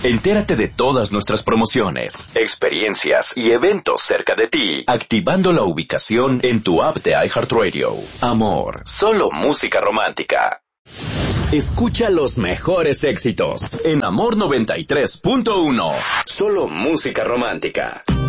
Entérate de todas nuestras promociones, experiencias y eventos cerca de ti, activando la ubicación en tu app de iHeartRadio. Amor, solo música romántica. Escucha los mejores éxitos en Amor 93.1. Solo música romántica.